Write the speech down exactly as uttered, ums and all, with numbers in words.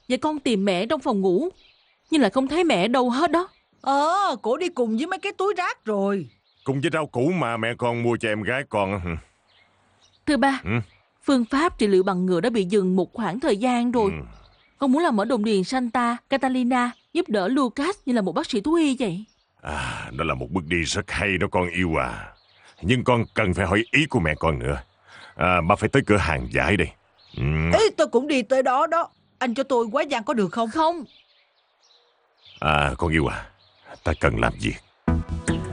Và con tìm mẹ trong phòng ngủ, nhưng lại không thấy mẹ đâu hết đó. Ờ, cổ đi cùng với mấy cái túi rác rồi. Cùng với rau củ mà mẹ con mua cho em gái con. Thưa ba, Ừ. phương pháp trị liệu bằng ngựa đã bị dừng một khoảng thời gian rồi. Ừ. Con muốn làm ở đồn điền Santa Catalina, giúp đỡ Lucas như là một bác sĩ thú y vậy. À, đó là một bước đi rất hay đó con yêu à. Nhưng con cần phải hỏi ý của mẹ con nữa. À, ba phải tới cửa hàng giải đây. Ừ. Ê, tôi cũng đi tới đó đó. Anh cho tôi quá gian có được không? Không. À, con yêu à, ta cần làm việc.